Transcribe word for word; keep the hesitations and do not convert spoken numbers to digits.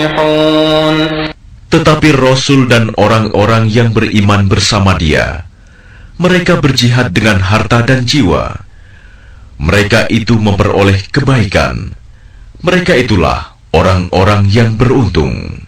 Tetapi Rasul dan orang-orang yang beriman bersama dia, mereka berjihad dengan harta dan jiwa. Mereka itu memperoleh kebaikan. Mereka itulah orang-orang yang beruntung.